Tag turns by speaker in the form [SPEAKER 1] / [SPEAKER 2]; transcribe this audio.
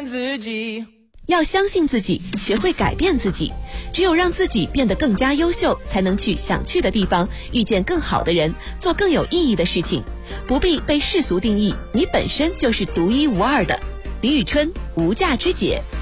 [SPEAKER 1] 自己。
[SPEAKER 2] 要相信自己，学会改变自己。只有让自己变得更加优秀，才能去想去的地方，遇见更好的人，做更有意义的事情。不必被世俗定义，你本身就是独一无二的。李宇春，无价之姐。